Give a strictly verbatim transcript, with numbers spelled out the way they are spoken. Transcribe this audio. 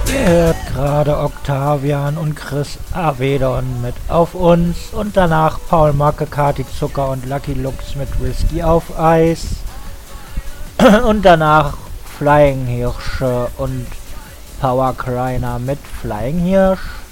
Ihr hört gerade Octavian und Chris Avedon mit Auf uns und danach Paul Macke, Kati Zucker und Lucky Lux mit Whisky auf Eis und danach Flying Hirsche und Power Kreiner mit Flying Hirsch.